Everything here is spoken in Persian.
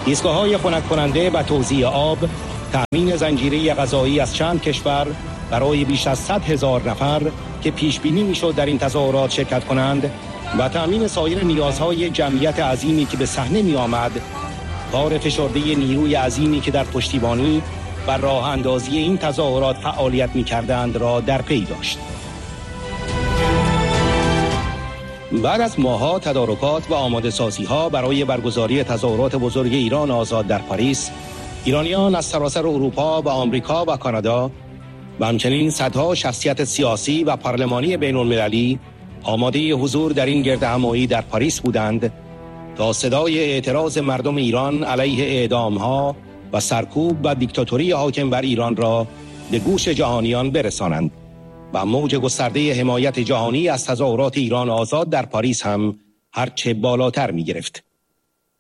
ایستگاه‌های خنک کننده و توزیع آب، تأمین زنجیره غذایی از چند کشور برای بیش از 100,000 نفر که پیش بینی می‌شد در این تظاهرات شرکت کنند و تأمین سایر نیازهای جمعیت عظیمی که به صحنه می‌آمد، کار فشرده نیروی عظیمی که در پشتیبانی و راه اندازی این تظاهرات فعالیت می‌کردند را در پی داشت. بعد از ماه‌ها تدارکات و آماده‌سازی‌ها برای برگزاری تظاهرات بزرگ ایران آزاد در پاریس، ایرانیان از سراسر اروپا و آمریکا و کانادا و همچنین صدها شخصیت سیاسی و پارلمانی بین‌المللی آماده حضور در این گردهمایی در پاریس بودند تا صدای اعتراض مردم ایران علیه اعدام‌ها و سرکوب و دیکتاتوری حاکم بر ایران را به گوش جهانیان برسانند و موج گسترده حمایت جهانی از تظاهرات ایران آزاد در پاریس هم هرچه بالاتر می گرفت.